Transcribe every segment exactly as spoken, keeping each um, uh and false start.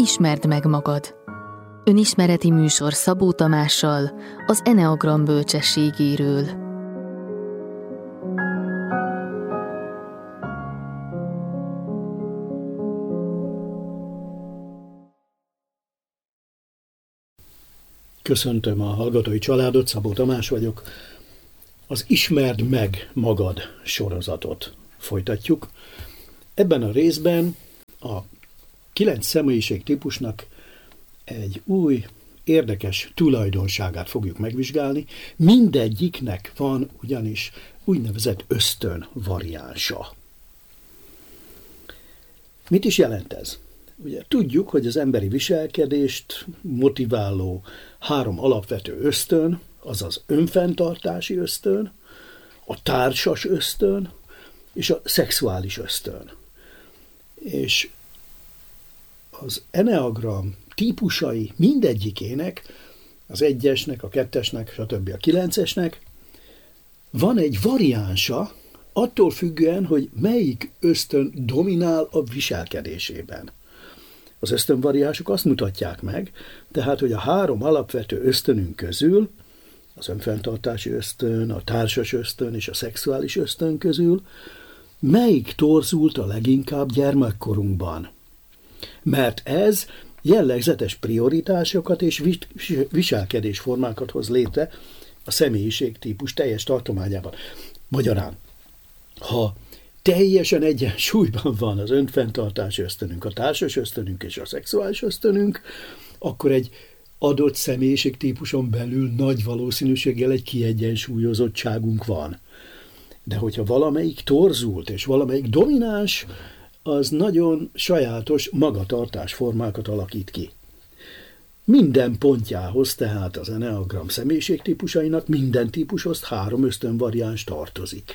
Ismerd meg magad. Önismereti műsor Szabó Tamással az Eneagram bölcsességéről. Köszöntöm a hallgatói családot, Szabó Tamás vagyok. Az Ismerd meg magad sorozatot folytatjuk. Ebben a részben a kilenc személyiség típusnak egy új, érdekes tulajdonságát fogjuk megvizsgálni. Mindegyiknek van ugyanis úgynevezett ösztön variánsa. Mit is jelent ez? Ugye tudjuk, hogy az emberi viselkedést motiváló három alapvető ösztön, azaz önfenntartási ösztön, a társas ösztön és a szexuális ösztön. És az Eneagram típusai mindegyikének, az egyesnek, a kettesnek, stb. A kilencesnek van egy variánsa, attól függően, hogy melyik ösztön dominál a viselkedésében. Az ösztönvariánsok azt mutatják meg, tehát, hogy a három alapvető ösztönünk közül, az önfenntartási ösztön, a társas ösztön és a szexuális ösztön közül, melyik torzult a leginkább gyermekkorunkban. Mert ez jellegzetes prioritásokat és viselkedésformákat hoz létre a személyiségtípus teljes tartományában. Magyarán, ha teljesen egyensúlyban van az önfenntartási ösztönünk, a társas ösztönünk és a szexuális ösztönünk, akkor egy adott személyiségtípuson belül nagy valószínűséggel egy kiegyensúlyozottságunk van. De hogyha valamelyik torzult és valamelyik domináns, az nagyon sajátos magatartásformákat alakít ki. Minden pontjához, tehát az Eneagram személyiségtípusainak minden típushoz három ösztönvariáns tartozik.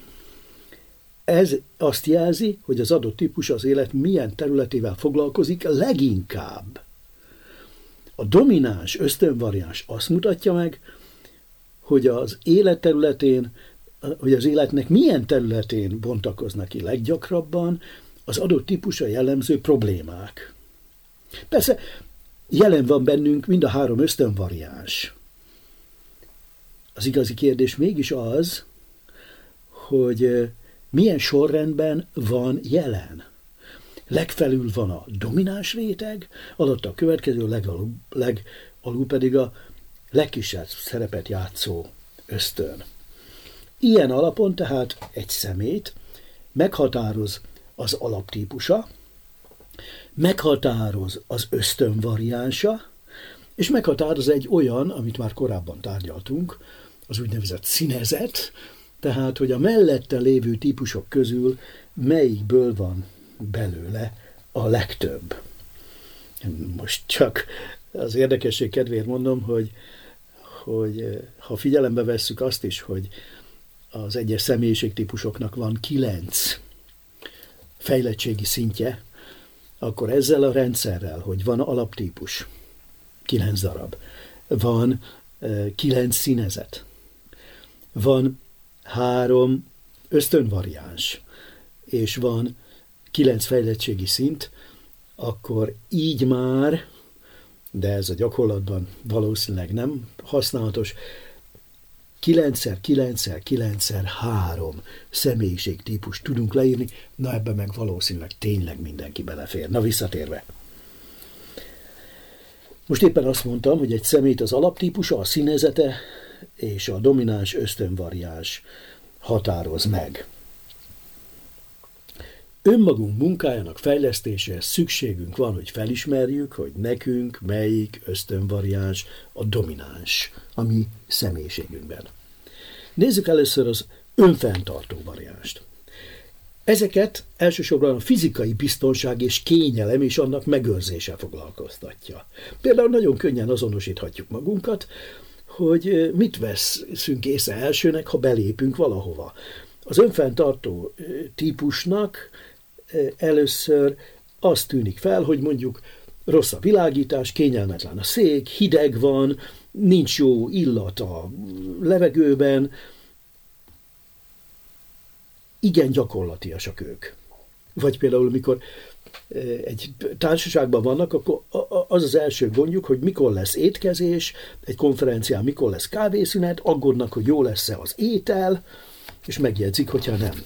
Ez azt jelzi, hogy az adott típus az élet milyen területével foglalkozik leginkább. A domináns ösztönvariáns azt mutatja meg, hogy az élet területén, hogy az életnek milyen területén bontakoznak ki leggyakrabban az adott típusra jellemző problémák. Persze jelen van bennünk mind a három ösztönvariáns. Az igazi kérdés mégis az, hogy milyen sorrendben van jelen. Legfelül van a domináns réteg, alatt a következő, legalul, legalul pedig a legkisebb szerepet játszó ösztön. Ilyen alapon tehát egy szemét meghatároz az alaptípusa, meghatároz az ösztönvariánsa, és meghatároz egy olyan, amit már korábban tárgyaltunk, az úgynevezett színezet, tehát, hogy a mellette lévő típusok közül melyikből van belőle a legtöbb. Most csak az érdekesség kedvéért mondom, hogy, hogy ha figyelembe vesszük azt is, hogy az egyes személyiségtípusoknak van kilenc fejlettségi szintje, akkor ezzel a rendszerrel, hogy van alaptípus, kilenc darab, van kilenc színezet, van három ösztönvariáns, és van kilenc fejlettségi szint, akkor így már, de ez a gyakorlatban valószínűleg nem használatos, kilencszer kilencszer kilencszer három személyiségtípust tudunk leírni, na ebben meg valószínűleg tényleg mindenki belefér. Na visszatérve. Most éppen azt mondtam, hogy egy személyt az alaptípusa, a színezete és a domináns ösztönvariáns határoz meg. Önmagunk munkájának fejlesztéséhez szükségünk van, hogy felismerjük, hogy nekünk melyik ösztönvariáns a domináns a mi személyiségünkben. Nézzük először az önfenntartó variánst. Ezeket elsősorban a fizikai biztonság és kényelem és annak megőrzése foglalkoztatja. Például nagyon könnyen azonosíthatjuk magunkat, hogy mit veszünk észre elsőnek, ha belépünk valahova. Az önfenntartó típusnak először az tűnik fel, hogy mondjuk rossz a világítás, kényelmetlen a szék, hideg van, nincs jó illat a levegőben, igen gyakorlatiasak ők. Vagy például, mikor egy társaságban vannak, akkor az az első gondjuk, hogy mikor lesz étkezés, egy konferencián mikor lesz kávészünet, aggódnak, hogy jó lesz-e az étel, és megjegyzik, hogyha nem.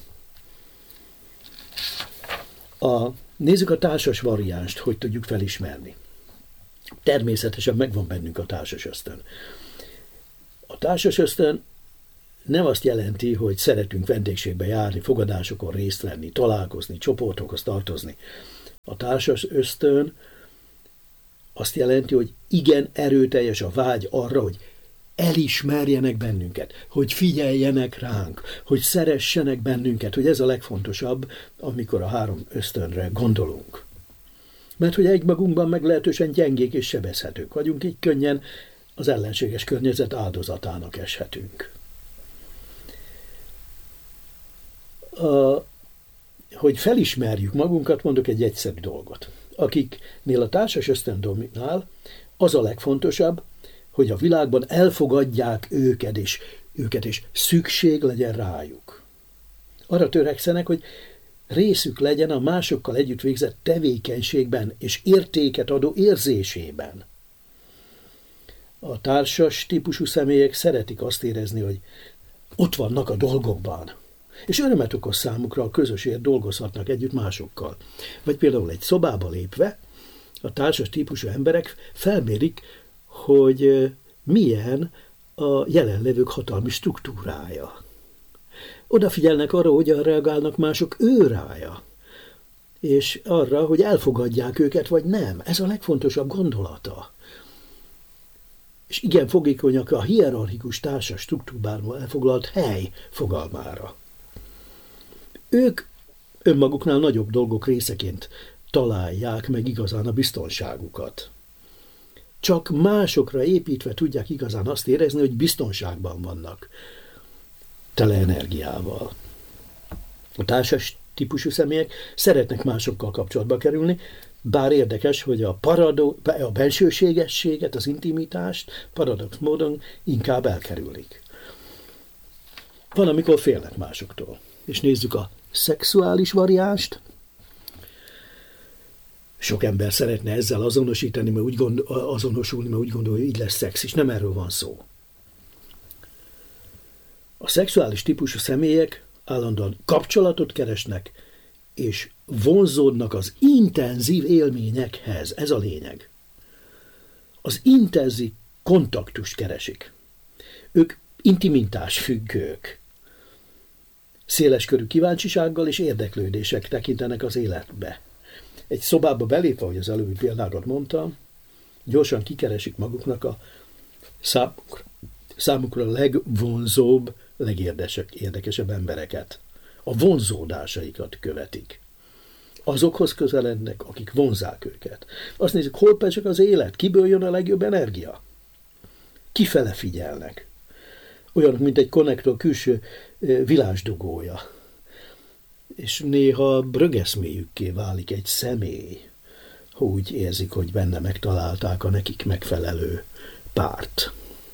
A, nézzük a társas variánst, hogy tudjuk felismerni. Természetesen megvan bennünk a társas ösztön. A társas ösztön nem azt jelenti, hogy szeretünk vendégségbe járni, fogadásokon részt venni, találkozni, csoportokhoz tartozni. A társas ösztön azt jelenti, hogy igen erőteljes a vágy arra, hogy elismerjenek bennünket, hogy figyeljenek ránk, hogy szeressenek bennünket, hogy ez a legfontosabb, amikor a három ösztönre gondolunk. Mert hogy egymagunkban meglehetősen gyengék és sebezhetők vagyunk, így könnyen az ellenséges környezet áldozatának eshetünk. A, hogy felismerjük magunkat, mondok egy egyszerű dolgot. Akiknél a társas ösztön dominál, az a legfontosabb, hogy a világban elfogadják őket, és, őket, és szükség legyen rájuk. Arra törekszenek, hogy részük legyen a másokkal együtt végzett tevékenységben és értéket adó érzésében. A társas típusú személyek szeretik azt érezni, hogy ott vannak a dolgokban, és örömet okoz számukra, a közösért dolgozhatnak együtt másokkal. Vagy például egy szobába lépve a társas típusú emberek felmérik, hogy milyen a jelenlévők hatalmi struktúrája. Odafigyelnek arra, hogyan reagálnak mások őrája, és arra, hogy elfogadják őket, vagy nem. Ez a legfontosabb gondolata. És igen fogékonyak a hierarchikus társas struktúrában elfoglalt hely fogalmára. Ők önmaguknál nagyobb dolgok részeként találják meg igazán a biztonságukat. Csak másokra építve tudják igazán azt érezni, hogy biztonságban vannak, tele energiával. A társas típusú személyek szeretnek másokkal kapcsolatba kerülni, bár érdekes, hogy a, parado, a bensőségességet, az intimitást paradox módon inkább elkerülik. Van, amikor félnek másoktól. És nézzük a szexuális variánst. Sok ember szeretne ezzel azonosítani, mert úgy gondol, azonosulni, mert úgy gondolja, hogy így lesz szex, és nem erről van szó. A szexuális típusú személyek állandóan kapcsolatot keresnek, és vonzódnak az intenzív élményekhez. Ez a lényeg. Az intenzív kontaktust keresik. Ők intimitás függők. Széleskörű kíváncsisággal és érdeklődések tekintenek az életbe. Egy szobába belépve, ahogy az előbbi példákat mondtam, gyorsan kikeresik maguknak a számukra, számukra legvonzóbb, legérdekesebb embereket. A vonzódásaikat követik. Azokhoz közelednek, akik vonzák őket. Azt nézzük, hol pecsék az élet, kiből jön a legjobb energia. Kifele figyelnek. Olyanok, mint egy konnektor külső világsdugója. És néha brögeszméjükké válik egy személy, ha úgy érzik, hogy benne megtalálták a nekik megfelelő párt.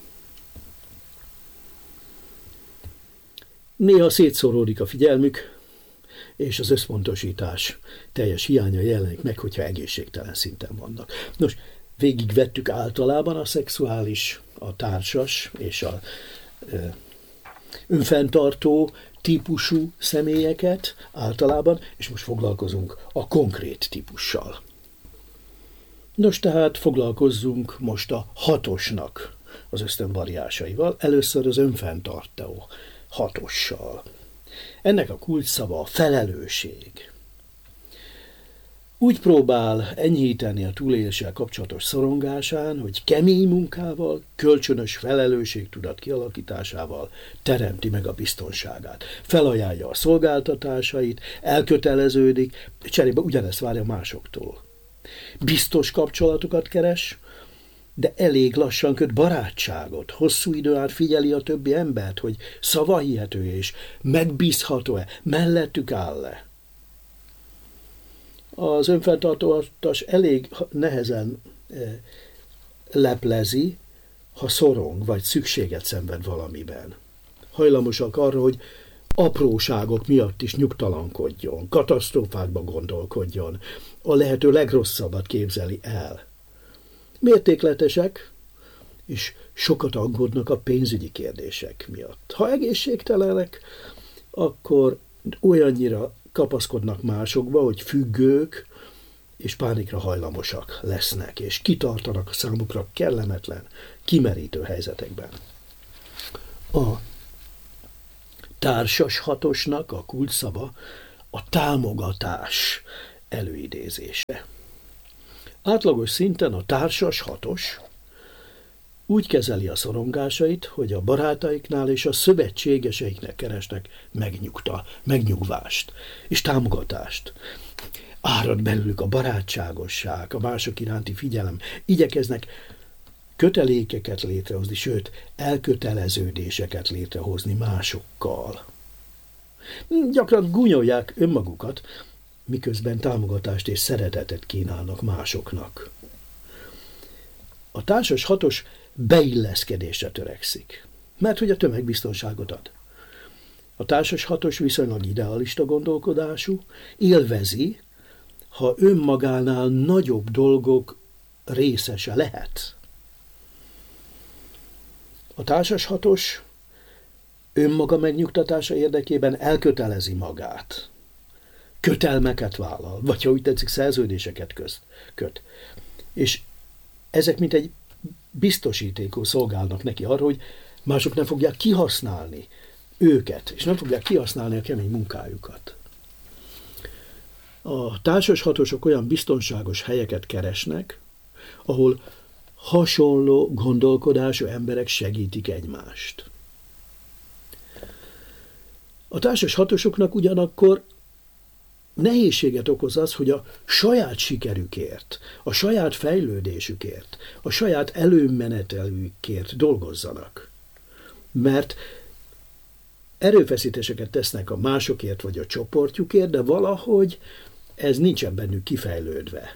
Néha szétszóródik a figyelmük, és az összpontosítás teljes hiánya jelenik meg, hogyha egészségtelen szinten vannak. Nos, végigvettük általában a szexuális, a társas és a ö, önfenntartó típusú személyeket általában, és most foglalkozunk a konkrét típussal. Nos, tehát foglalkozzunk most a hatosnak az ösztönvariásaival, először az önfenntartó hatossal. Ennek a kulcsszava a felelősség. Úgy próbál enyhíteni a túléléssel kapcsolatos szorongásán, hogy kemény munkával, kölcsönös felelősségtudat kialakításával teremti meg a biztonságát. Felajánlja a szolgáltatásait, elköteleződik, cserébe ugyanezt várja másoktól. Biztos kapcsolatokat keres, de elég lassan köt barátságot. Hosszú idő át figyeli a többi embert, hogy szavahihető és megbízható-e, mellettük áll-e. Az önfenntartós elég nehezen leplezi, ha szorong vagy szükséget szenved valamiben. Hajlamosak arra, hogy apróságok miatt is nyugtalankodjon, katasztrófákba gondolkodjon, a lehető legrosszabbat képzeli el. Mértékletesek, és sokat aggódnak a pénzügyi kérdések miatt. Ha egészségtelenek, akkor olyannyira kapaszkodnak másokba, hogy függők, és pánikra hajlamosak lesznek, és kitartanak a számukra kellemetlen, kimerítő helyzetekben. A társas hatosnak a kulcsszava a támogatás előidézése. Átlagos szinten a társas hatos úgy kezeli a szorongásait, hogy a barátaiknál és a szövetségeseiknek keresnek megnyugta, megnyugvást és támogatást. Árad belőlük a barátságosság, a mások iránti figyelem. Igyekeznek kötelékeket létrehozni, sőt, elköteleződéseket létrehozni másokkal. Gyakran gúnyolják önmagukat, miközben támogatást és szeretetet kínálnak másoknak. A társas hatos beilleszkedésre törekszik, mert hogy a tömegbiztonságot ad. A társas hatos viszonylag idealista gondolkodású, élvezi, ha önmagánál nagyobb dolgok részese lehet. A társas hatos önmaga megnyugtatása érdekében elkötelezi magát, kötelmeket vállal, vagy ha úgy tetszik, szerződéseket közt, köt. És ezek mint egy biztosítékul szolgálnak neki arra, hogy mások nem fogják kihasználni őket, és nem fogják kihasználni a kemény munkájukat. A társas hatosok olyan biztonságos helyeket keresnek, ahol hasonló gondolkodású emberek segítik egymást. A társas hatosoknak ugyanakkor nehézséget okoz az, hogy a saját sikerükért, a saját fejlődésükért, a saját előmenetelükért dolgozzanak. Mert erőfeszítéseket tesznek a másokért vagy a csoportjukért, de valahogy ez nincsen bennük kifejlődve.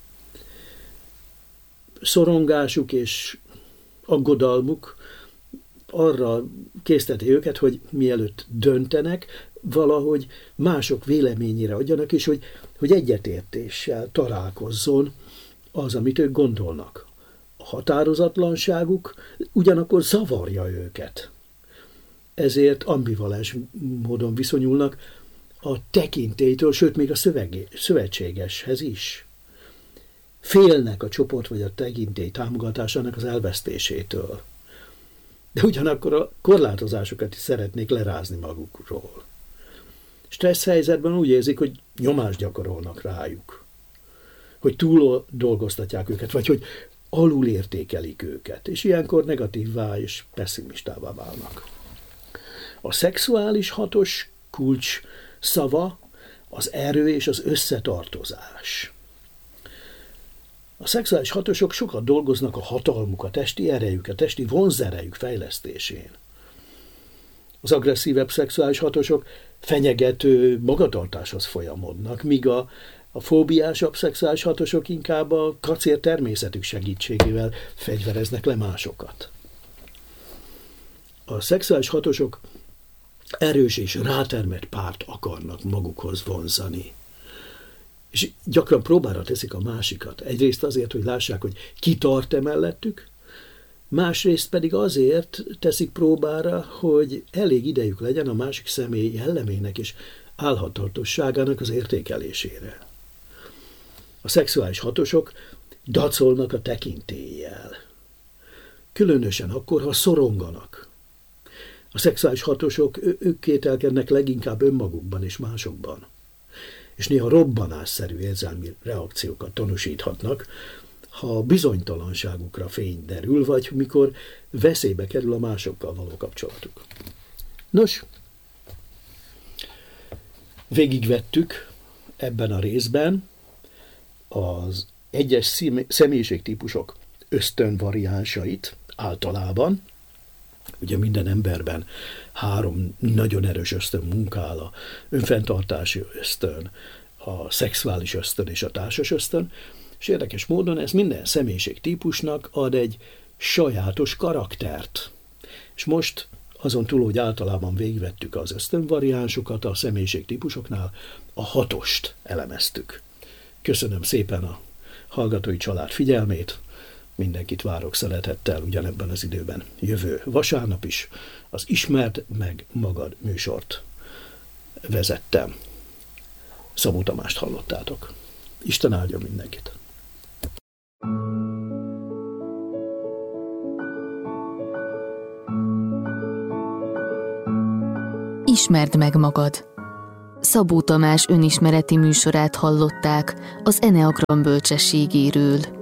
Szorongásuk és aggodalmuk arra készteti őket, hogy mielőtt döntenek, valahogy mások véleményére adjanak, és hogy, hogy egyetértéssel találkozzon az, amit ők gondolnak. A határozatlanságuk ugyanakkor zavarja őket. Ezért ambivalens módon viszonyulnak a tekintélytől, sőt még a szövegé, szövetségeshez is. Félnek a csoport vagy a tekintély támogatásának az elvesztésétől. De ugyanakkor a korlátozásokat is szeretnék lerázni magukról. Stressz helyzetben úgy érzik, hogy nyomást gyakorolnak rájuk, hogy túl dolgoztatják őket, vagy hogy alul értékelik őket, és ilyenkor negatívvá és pessimistává válnak. A szexuális hatos kulcs szava az erő és az összetartozás. A szexuális hatosok sokat dolgoznak a hatalmuk, a testi erejük, a testi vonzerejük fejlesztésén. Az agresszívebb szexuális hatosok fenyegető magatartáshoz folyamodnak, míg a, a fóbiásabb szexuális hatosok inkább a kacér természetük segítségével fegyvereznek le másokat. A szexuális hatosok erős és rátermett párt akarnak magukhoz vonzani. És gyakran próbára teszik a másikat. Egyrészt azért, hogy lássák, hogy ki tart-e mellettük, másrészt pedig azért teszik próbára, hogy elég idejük legyen a másik személy jellemének és álhatatosságának az értékelésére. A szexuális hatosok dacolnak a tekintéllyel. Különösen akkor, ha szoronganak. A szexuális hatosok, ők kételkednek leginkább önmagukban és másokban. És néha robbanásszerű érzelmi reakciókat tanúsíthatnak, ha bizonytalanságukra fény derül, vagy mikor veszélybe kerül a másokkal való kapcsolatuk. Nos, végigvettük ebben a részben az egyes személyiségtípusok ösztönvariánsait általában. Ugye minden emberben három nagyon erős ösztön munkál, a önfenntartási ösztön, a szexuális ösztön és a társas ösztön, és érdekes módon ez minden személyiségtípusnak ad egy sajátos karaktert. És most azon túl, hogy általában végigvettük az ösztönvariánsokat a személyiségtípusoknál, a hatost elemeztük. Köszönöm szépen a hallgatói család figyelmét, mindenkit várok szeretettel ugyanebben az időben jövő vasárnap is. Az Ismerd meg magad műsort vezettem. Szabó Tamást hallottátok. Isten áldjon mindenkit! Ismerd meg magad! Szabó Tamás önismereti műsorát hallották az Eneagram bölcsességéről.